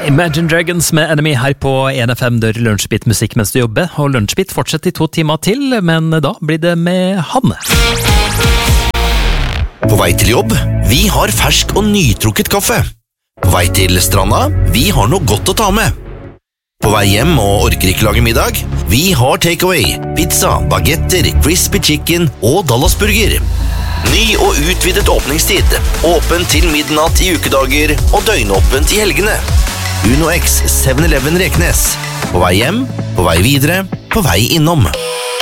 Imagine Dragons med Enemy her på 1FM dør Lunsjbit musikk mens du jobber, og Lunsjbit fortsetter i 2 timer til, men da blir det med Hanne. På vei til jobb, vi har fersk og nytrukket kaffe. På vei til stranda, vi har noe godt å ta med. På vei hjem og orker ikke lage middag, vi har takeaway, pizza, bagetter, crispy chicken og Dallasburger. Ny og utvidet åpningstid, åpen til midnatt i ukedager og døgnåpent i helgene. Uno X 7-Eleven Reknes. På vei hjem, på vei videre, på vei innom.